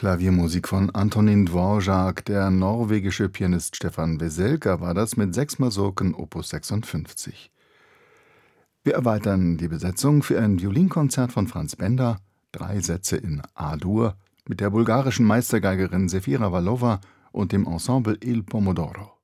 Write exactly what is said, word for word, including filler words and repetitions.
Klaviermusik von Antonín Dvořák. Der norwegische Pianist Stefan Veselka war das mit sechs Mazurken Opus sechsundfünfzig. Wir erweitern die Besetzung für ein Violinkonzert von Franz Benda, drei Sätze in A-Dur, mit der bulgarischen Meistergeigerin Sefira Vallova und dem Ensemble Il Pomodoro.